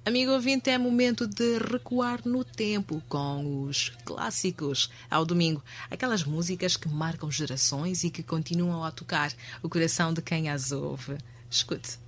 Amigo ouvinte, é momento de recuar no tempo com os clássicos. Ao domingo, aquelas músicas que marcam gerações e que continuam a tocar o coração de quem as ouve. Escute.